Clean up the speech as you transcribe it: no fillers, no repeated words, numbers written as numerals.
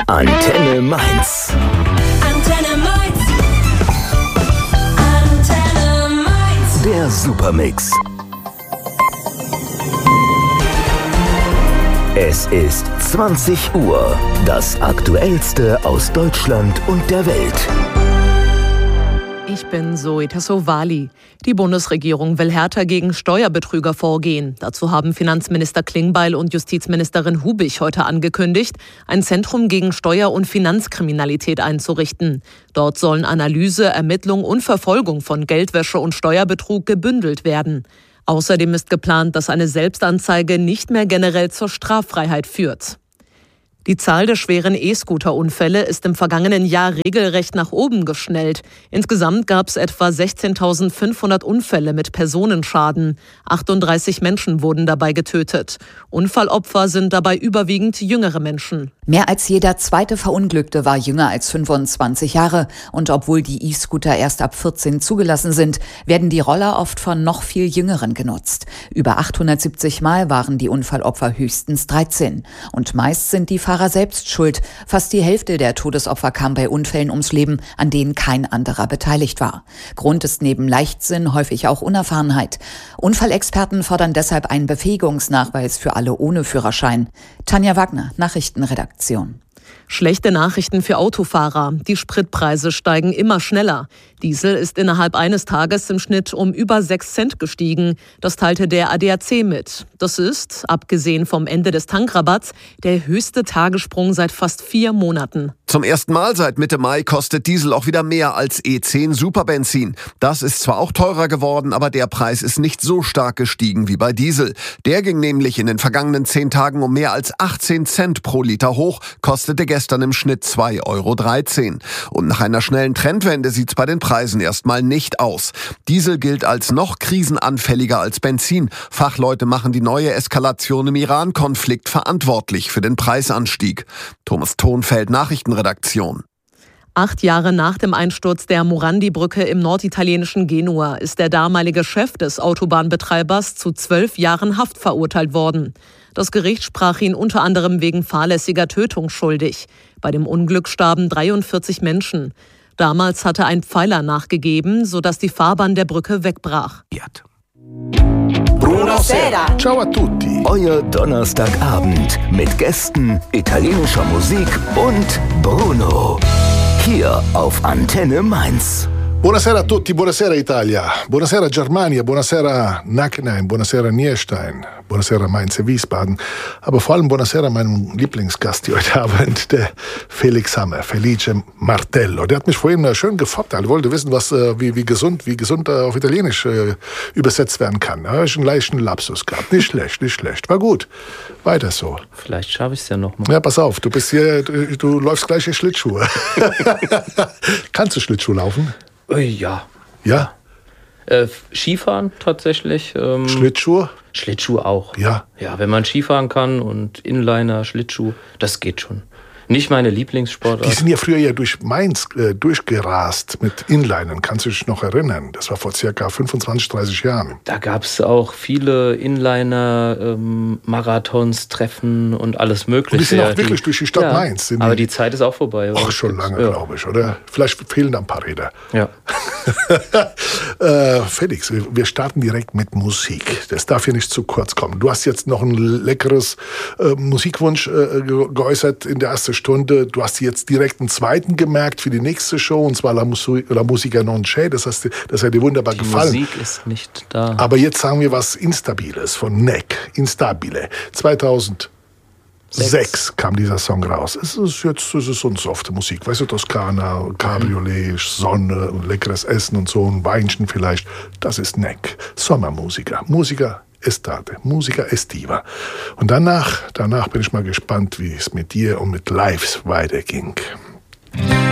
Antenne Mainz. Antenne Mainz. Antenne Mainz. Der Supermix. Es ist 20 Uhr. Das Aktuellste aus Deutschland und der Welt. Ich bin Zoe Tassovali. Die Bundesregierung will härter gegen Steuerbetrüger vorgehen. Dazu haben Finanzminister Klingbeil und Justizministerin Hubich heute angekündigt, ein Zentrum gegen Steuer- und Finanzkriminalität einzurichten. Dort sollen Analyse, Ermittlung und Verfolgung von Geldwäsche und Steuerbetrug gebündelt werden. Außerdem ist geplant, dass eine Selbstanzeige nicht mehr generell zur Straffreiheit führt. Die Zahl der schweren E-Scooter-Unfälle ist im vergangenen Jahr regelrecht nach oben geschnellt. Insgesamt gab es etwa 16.500 Unfälle mit Personenschaden. 38 Menschen wurden dabei getötet. Unfallopfer sind dabei überwiegend jüngere Menschen. Mehr als jeder zweite Verunglückte war jünger als 25 Jahre. Und obwohl die E-Scooter erst ab 14 zugelassen sind, werden die Roller oft von noch viel Jüngeren genutzt. Über 870 Mal waren die Unfallopfer höchstens 13. Und meist sind die Fahrer selbst schuld. Fast die Hälfte der Todesopfer kam bei Unfällen ums Leben, an denen kein anderer beteiligt war. Grund ist neben Leichtsinn häufig auch Unerfahrenheit. Unfallexperten fordern deshalb einen Befähigungsnachweis für alle ohne Führerschein. Tanja Wagner, Nachrichtenredaktion. Schlechte Nachrichten für Autofahrer. Die Spritpreise steigen immer schneller. Diesel ist innerhalb eines Tages im Schnitt um über 6 Cent gestiegen. Das teilte der ADAC mit. Das ist, abgesehen vom Ende des Tankrabatts, der höchste Tagessprung seit fast 4 Monaten. Zum ersten Mal seit Mitte Mai kostet Diesel auch wieder mehr als E10 Superbenzin. Das ist zwar auch teurer geworden, aber der Preis ist nicht so stark gestiegen wie bei Diesel. Der ging nämlich in den vergangenen 10 Tagen um mehr als 18 Cent pro Liter hoch, kostete gestern im Schnitt 2,13 €. Und nach einer schnellen Trendwende sieht's bei den Preisen erstmal nicht aus. Diesel gilt als noch krisenanfälliger als Benzin. Fachleute machen die neue Eskalation im Iran-Konflikt verantwortlich für den Preisanstieg. Thomas Thonfeld, Nachrichtenredaktion. 8 Jahre nach dem Einsturz der Morandi-Brücke im norditalienischen Genua ist der damalige Chef des Autobahnbetreibers zu 12 Jahren Haft verurteilt worden. Das Gericht sprach ihn unter anderem wegen fahrlässiger Tötung schuldig. Bei dem Unglück starben 43 Menschen. Damals hatte ein Pfeiler nachgegeben, sodass die Fahrbahn der Brücke wegbrach. Buonasera. Ciao a tutti. Euer Donnerstagabend mit Gästen, italienischer Musik und Bruno. Hier auf Antenne Mainz. Buonasera a tutti, buonasera Italia, buonasera Germania, buonasera Nackenheim, buonasera Nierstein, buonasera Mainz-Wiesbaden, aber vor allem buonasera meinem Lieblingsgast hier heute Abend, der Felix Hammer, Felice Martello. Der hat mich vorhin schön gefoppt, er wollte wissen, wie gesund auf Italienisch übersetzt werden kann. Da habe ich einen leichten Lapsus gehabt, nicht schlecht, war gut, weiter so. Vielleicht schaffe ich es ja noch mal. Ja, pass auf, du läufst gleich in Schlittschuhe. Kannst du Schlittschuh laufen? Ja. Ja? Skifahren tatsächlich. Schlittschuh? Schlittschuh auch. Ja. Ja, wenn man Skifahren kann und Inliner, Schlittschuh, das geht schon. Nicht meine Lieblingssportart. Die sind ja früher durch Mainz durchgerast mit Inlinern. Kannst du dich noch erinnern? Das war vor circa 25, 30 Jahren. Da gab es auch viele Inliner, Marathons, Treffen und alles Mögliche. Und die sind auch wirklich durch die Stadt Mainz. Aber die Zeit ist auch vorbei. Ach, schon lange, glaube ich, oder? Vielleicht fehlen da ein paar Räder. Ja. Felix, wir starten direkt mit Musik. Das darf hier nicht zu kurz kommen. Du hast jetzt noch ein leckeres Musikwunsch geäußert in der ersten Stunde. Du hast jetzt direkt einen zweiten gemerkt für die nächste Show, und zwar La Musica Non C'è. Das hat dir wunderbar gefallen. Die Musik ist nicht da. Aber jetzt sagen wir was Instabiles von Neck. Instabile. 2006 kam dieser Song raus. Es ist so eine softe Musik. Weißt du, Toskana, Cabriolet, Sonne und leckeres Essen und so, ein Weinchen vielleicht. Das ist Neck. Sommermusiker. Musica Estate. Musica Estiva. Und danach bin ich mal gespannt, wie es mit dir und mit Lives weiterging.